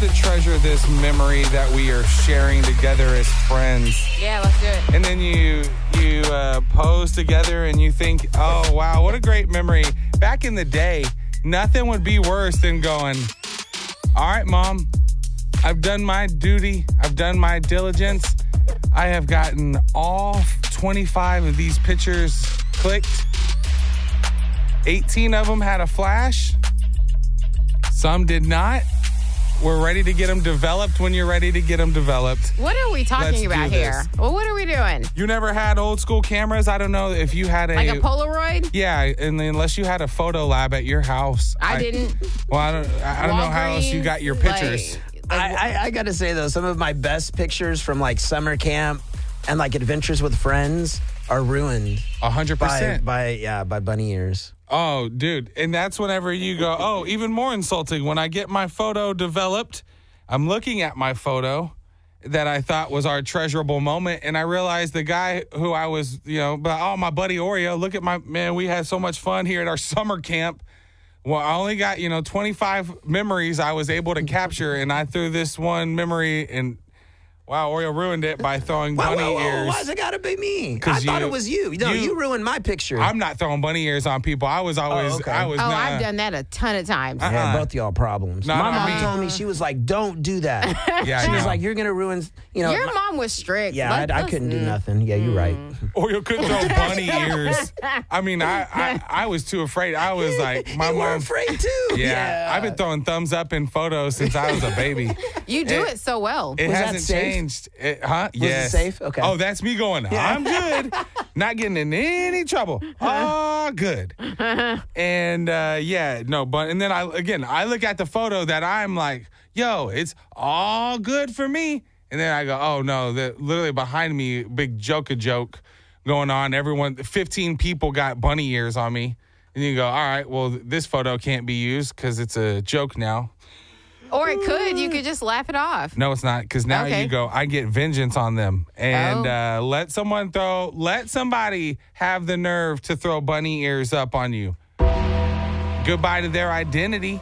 to treasure this memory that we are sharing together as friends. Yeah, let's do it. And then you pose together and you think, oh, wow, what a great memory. Back in the day, nothing would be worse than going, all right, Mom, I've done my duty. I've done my diligence. I have gotten all 25 of these pictures clicked. 18 of them had a flash. Some did not. We're ready to get them developed when you're ready to get them developed. What are we talking about here? Well, what are we doing? You never had old school cameras? I don't know if you had Like a Polaroid? Yeah, and unless you had a photo lab at your house. I didn't. Well, I don't know how else you got your pictures. I got to say, though, some of my best pictures from, like, summer camp and, like, adventures with friends are ruined. 100%. By bunny ears. Oh, dude. And that's whenever you go, oh, even more insulting. When I get my photo developed, I'm looking at my photo that I thought was our treasurable moment. And I realized the guy who I was, my buddy Oreo, look at we had so much fun here at our summer camp. Well, I only got, 25 memories I was able to capture. And I threw this one memory and wow, Oreo ruined it by throwing bunny ears. Why's it got to be me? I thought it was you. No, you ruined my picture. I'm not throwing bunny ears on people. I was always, I've done that a ton of times. Yeah, both y'all problems. My mom told me, she was like, don't do that. Yeah, she was like, you're going to ruin, Your mom was strict. Yeah, I couldn't do nothing. Yeah, you're right. Oreo couldn't throw bunny ears. I mean, I was too afraid. I was like, my you were mom. afraid too. Yeah, I've been throwing thumbs up in photos since I was a baby. You do it so well. It hasn't changed. Yes. Was it safe? Okay. Oh, that's me going, I'm good. Not getting in any trouble. Oh, good. And and then I look at the photo that I'm like, yo, it's all good for me. And then I go, oh no, literally behind me, big joke going on. 15 people got bunny ears on me. And you go, all right, well, this photo can't be used because it's a joke now. Or it could. You could just laugh it off. No, it's not. Because now you go, I get vengeance on them. And let somebody have the nerve to throw bunny ears up on you. Goodbye to their identity.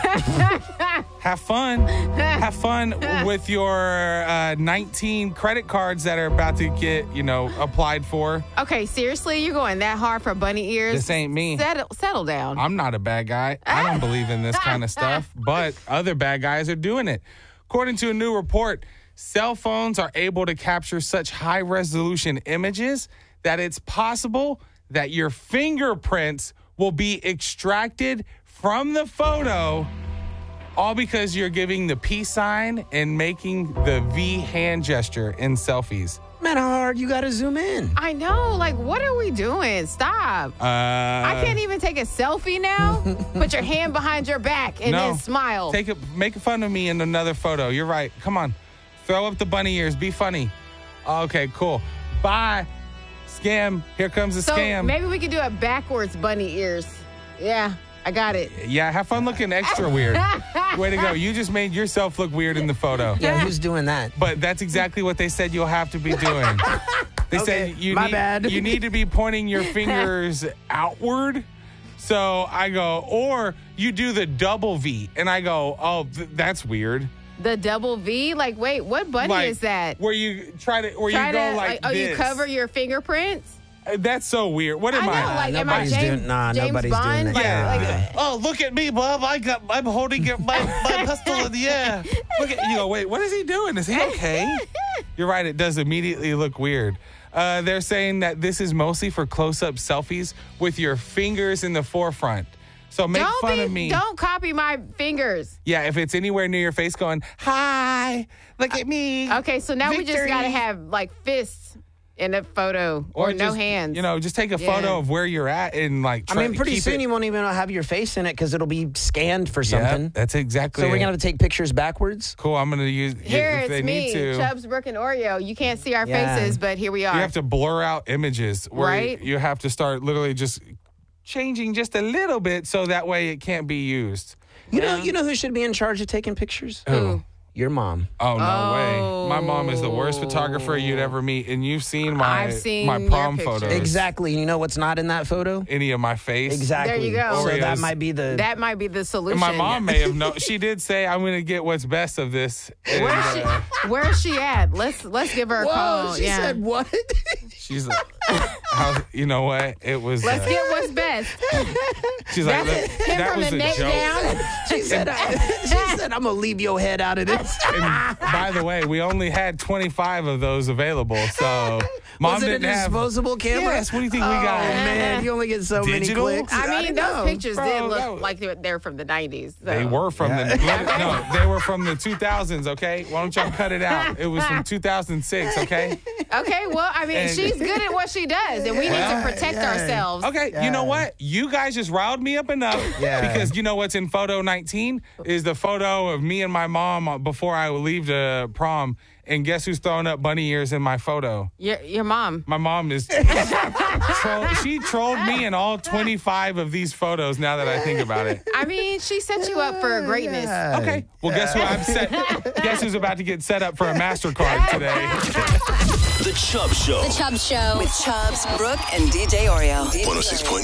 Have fun. Have fun with your 19 credit cards that are about to get, applied for. Okay, seriously? You're going that hard for bunny ears? This ain't me. Settle down. I'm not a bad guy. I don't believe in this kind of stuff, but other bad guys are doing it. According to a new report, cell phones are able to capture such high-resolution images that it's possible that your fingerprints will be extracted from the photo, all because you're giving the peace sign and making the V hand gesture in selfies. Man, how hard you got to zoom in? I know. Like, what are we doing? Stop. I can't even take a selfie now. Put your hand behind your back and then smile. Make fun of me in another photo. You're right. Come on. Throw up the bunny ears. Be funny. Okay, cool. Bye. Scam. Here comes the scam. Maybe we could do it backwards bunny ears. Yeah, I got it. Yeah, have fun looking extra weird. Way to go. You just made yourself look weird in the photo. Yeah, who's doing that? But that's exactly what they said you'll have to be doing. They said you need to be pointing your fingers outward. So I go, or you do the double V. And I go, oh, that's weird. The double V? Like, wait, what bunny is that? Where you go this. You cover your fingerprints? That's so weird. What am I? Like, nobody's doing James Bond? Doing that. Oh, look at me, Bob. I'm holding my pistol in the air. Look at you. Go, wait, what is he doing? Is he okay? You're right. It does immediately look weird. They're saying that this is mostly for close-up selfies with your fingers in the forefront. So make fun of me. Don't copy my fingers. Yeah, if it's anywhere near your face going, hi, look at me. Okay, so now we just got to have, like, fists in a photo or no hands. Just take a photo of where you're at and, like, pretty soon you won't even have your face in it because it'll be scanned for something. Yeah, that's exactly So we're going to take pictures backwards? Cool, I'm going to use here if they it's me, need to. Chubbs, Brooke, and Oreo. You can't see our faces, but here we are. You have to blur out images. Where right? You have to start literally just changing just a little bit so that way it can't be used. You know who should be in charge of taking pictures? Who? Your mom. Oh, no way. My mom is the worst photographer you'd ever meet, and you've seen my prom your photos. Exactly. You know what's not in that photo? Any of my face. Exactly. There you go. So Oreos. that might be the solution. And my mom may have known. She did say, "I'm going to get what's best of this." And, Where's she at? Let's give her a call. She said what? She's like, you know what? It was. Let's get what's best. She's like, that from was the a neck joke. down. She said, I'm going to leave your head out of this. And by the way, we only had 25 of those available, so Mom Was it didn't a have disposable camera? Yes. What do you think we got? Oh man, you only get so Digital? many clicks. I mean, those pictures did Bro, look like they're from the 90s. So. They were from the they were from the 2000s. Okay, why don't y'all cut it out? It was from 2006. Okay. Okay, well, I mean, And- she's good at what she does, and we need to protect ourselves. Okay, you know what? You guys just riled me up enough because you know what's in photo 19 is the photo of me and my mom before I would leave to prom. And guess who's throwing up bunny ears in my photo? Your mom. My mom is. She trolled me in all 25 of these photos now that I think about it. I mean, she set you up for greatness. Okay. Well, guess who guess who's about to get set up for a MasterCard today? The Chubb Show. The Chubb Show. With Chubbs, Brooke, and DJ Oreo. 106.9